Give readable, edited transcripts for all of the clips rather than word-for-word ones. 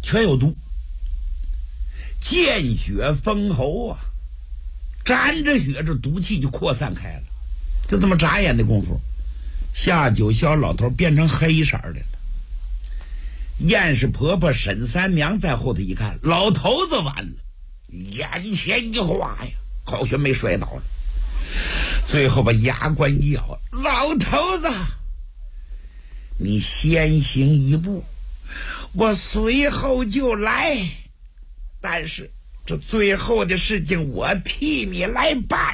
全有毒，见血封喉啊，沾着血，这毒气就扩散开了。就这么眨眼的功夫，夏九霄老头变成黑色的了。燕氏婆婆沈三娘在后头一看，老头子完了，眼前一花呀，好悬没摔倒了。最后把牙关一咬，老头子，你先行一步，我随后就来，但是这最后的事情我替你来办。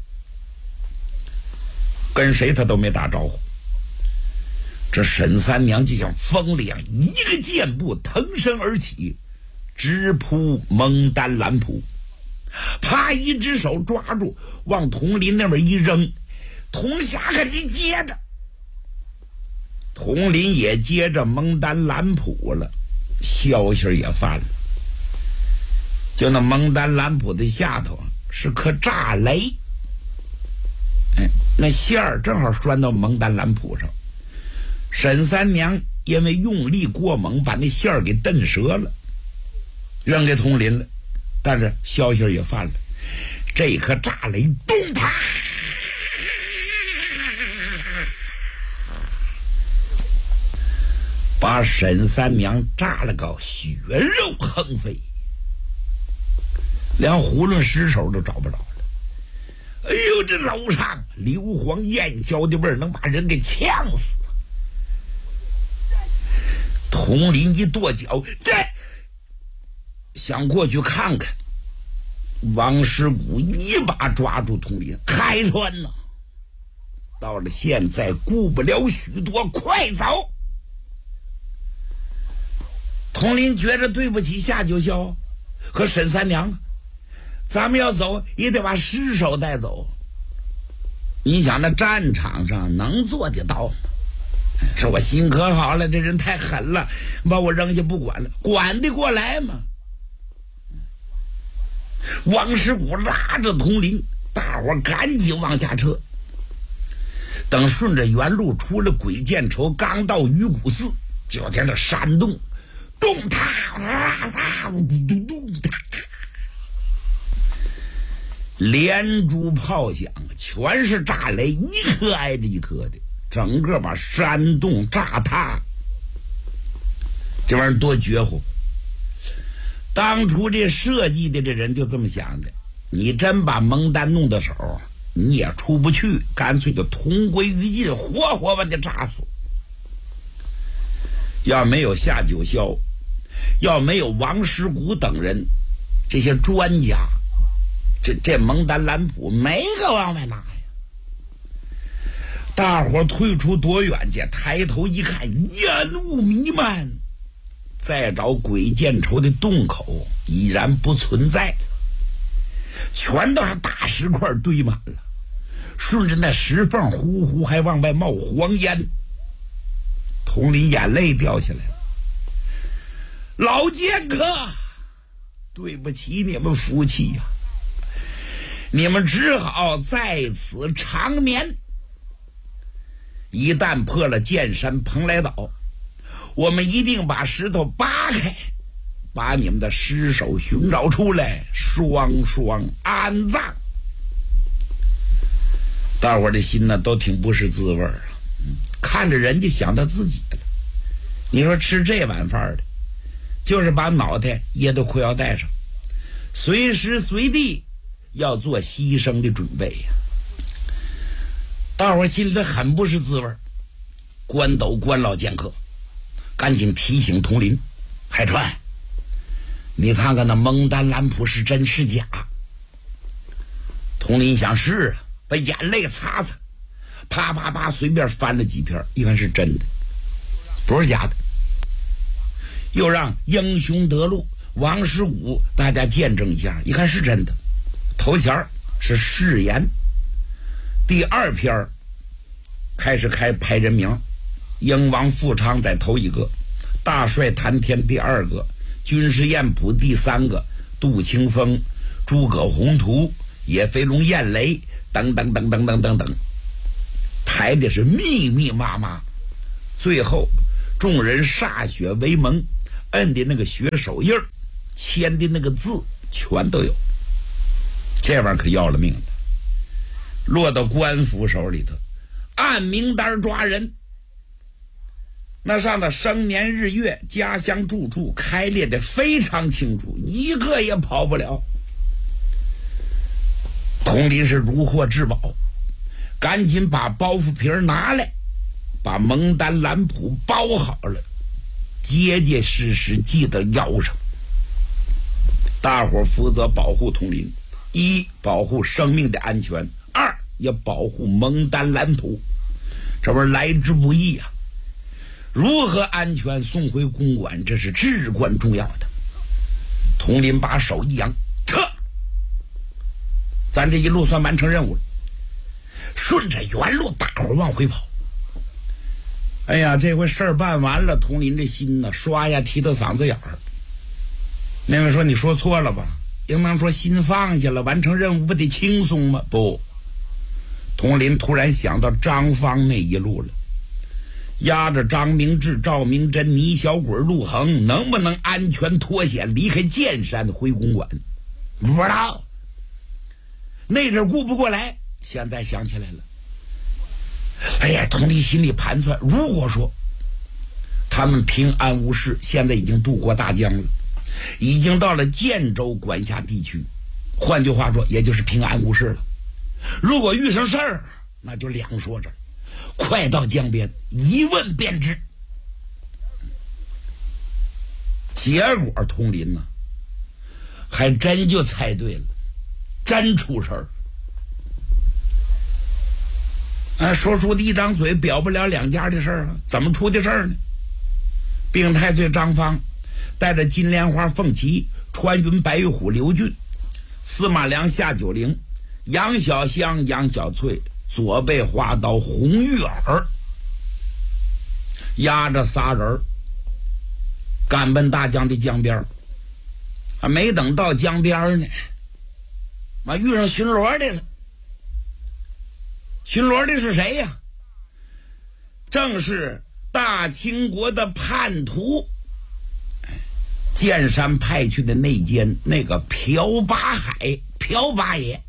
跟谁他都没打招呼，这沈三娘就像风了一样，一个箭步腾身而起，直扑蒙丹兰普，啪，一只手抓住，往佟林那边一扔，佟侠可你接着。佟林也接着蒙丹兰普了，消息也犯了。就那蒙丹兰普的下头是颗炸雷，那线儿正好拴到蒙丹兰普上。沈三娘因为用力过猛，把那线儿给蹬折了，扔给佟林了。但是消息也犯了，这颗炸雷咚啪，把沈三娘炸了个血肉横飞，连囫囵尸首都找不着了。哎呦，这楼上硫磺焰硝的味儿能把人给呛死。佟林一跺脚，这想过去看看，王师古一把抓住佟林，开船呢。到了现在顾不了许多，快走。佟林觉着对不起夏九霄和沈三娘，咱们要走也得把尸首带走。你想那战场上能做得到吗？说我心可好了，这人太狠了，把我扔下不管了，管得过来吗？王师古拉着佟林，大伙赶紧往下撤。等顺着原路出了鬼见愁，刚到鱼骨寺，就听这山洞咚塌咚咚塌，连珠炮响，全是炸雷，一颗挨着一颗的，整个把山洞炸塌。这玩意儿多绝乎！当初这设计的这人就这么想的，你真把蒙丹弄到手，你也出不去，干脆就同归于尽，活活把你炸死。要没有夏九霄，要没有王师古等人这些专家，这蒙丹兰普没个往外拿呀。大伙退出多远去，抬头一看，烟雾弥漫，再找鬼见愁的洞口已然不存在，全都是大石块堆满了，顺着那石缝呼呼还往外冒黄烟。佟林眼泪掉下来了，老剑客，对不起你们夫妻呀，你们只好在此长眠。一旦破了剑山蓬莱岛，我们一定把石头扒开，把你们的尸首寻找出来，双双安葬。大伙儿的心呢都挺不是滋味啊，看着人家想到自己了。你说吃这碗饭的，就是把脑袋掖到裤腰带上，随时随地要做牺牲的准备呀。大伙儿心里头很不是滋味。关斗关老剑客赶紧提醒佟林，海川，你看看那蒙丹兰普是真是假？佟林想是啊，把眼泪擦擦，啪啪啪随便翻了几篇，一看是真的，不是假的。又让英雄得路王师古大家见证一下，一看是真的。头衔是誓言。第二篇开始排人名，英王富昌在头一个，大帅谭天第二个，军师彦普第三个，杜清风、诸葛宏图、野飞龙、燕雷等等等等等等等，排的是密密麻麻。最后众人歃血为盟， 摁的那个血手印儿，签的那个字全都有。这玩意儿可要了命了，落到官府手里头，按名单抓人。那上的生年日月、家乡住处开列的非常清楚，一个也跑不了。佟林是如获至宝，赶紧把包袱皮拿来，把蒙丹蓝谱包好了，结结实实系到腰上。大伙负责保护佟林，一保护生命的安全，二也保护蒙丹蓝谱，这玩意儿来之不易啊！如何安全送回公馆，这是至关重要的。佟林把手一扬，撤！咱这一路算完成任务了。顺着原路，大伙往回跑。哎呀，这回事儿办完了，佟林这心呢，刷呀提到嗓子眼儿。那位说你说错了吧？应当说心放下了，完成任务不得轻松吗？不，佟林突然想到张芳那一路了。押着张明志、赵明珍、倪小鬼、陆恒，能不能安全脱险离开剑山回公馆？不知道。那阵顾不过来，现在想起来了。哎呀，佟林心里盘算，如果说他们平安无事，现在已经渡过大江了，已经到了建州管辖地区，换句话说，也就是平安无事了。如果遇上事儿，那就两说着，快到江边一问便知。结果佟林呢，还真就猜对了，真出事儿。说出的一张嘴表不了两家的事儿啊，怎么出的事儿呢？病太岁张芳带着金莲花凤旗、穿云白玉虎刘俊、司马良夏九龄、杨小香杨小翠、左背花刀红玉儿，押着仨人赶奔大江的江边。没等到江边呢，遇上巡逻的了。巡逻的是谁呀？正是大清国的叛徒，剑山派去的内奸那个朴八海，朴八爷。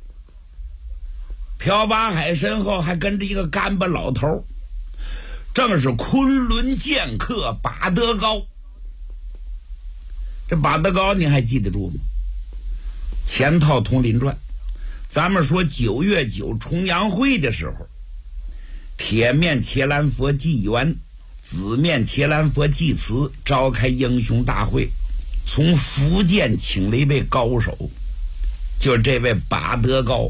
朴八海身后还跟着一个干巴老头，正是昆仑剑客把德高。这把德高你还记得住吗？前套佟林传，咱们说9月9重阳会的时候，铁面伽蓝佛祭元，紫面伽蓝佛祭慈，召开英雄大会，从福建请了一位高手，就是这位把德高，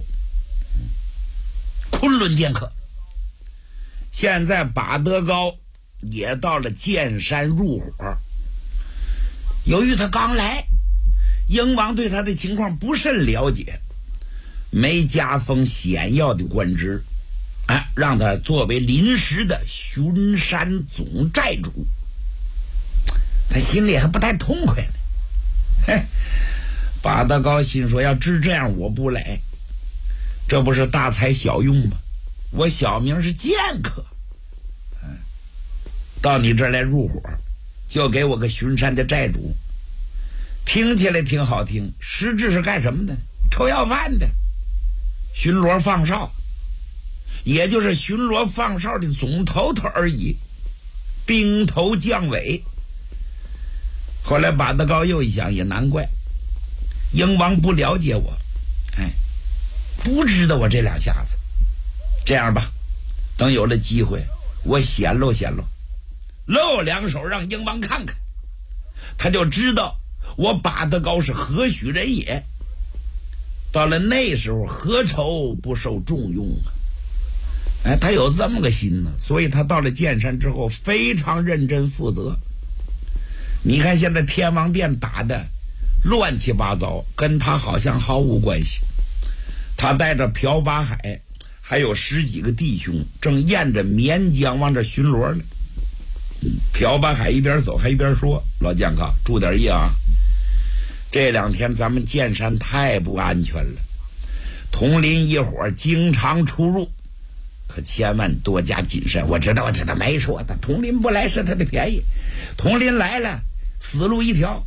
昆仑剑客。现在把德高也到了剑山入伙，由于他刚来，英王对他的情况不甚了解，没加封显要的官职，让他作为临时的巡山总寨主。他心里还不太痛快呢。把德高心说，要知这样我不来，这不是大材小用吗？我小名是剑客，到你这儿来入伙，就给我个巡山的寨主，听起来挺好听，实质是干什么的？抽要饭的，巡逻放哨，也就是巡逻放哨的总头头而已，兵头将尾。后来把德高又一想，也难怪，英王不了解我，不知道我这两下子。这样吧，等有了机会，我显露显露，露两手让英王看看，他就知道我把德高是何许人也。到了那时候，何愁不受重用啊？他有这么个心呢，所以他到了剑山之后非常认真负责。你看现在天王殿打的乱七八糟，跟他好像毫无关系。他带着朴八海还有10几个弟兄，正沿着绵江往这巡逻呢。朴八海一边走还一边说：“老剑客，注点意啊！这2天咱们剑山太不安全了，佟林一伙经常出入，可千万多加谨慎。”我知道，没说的。佟林不来是他的便宜，佟林来了， 死路一条。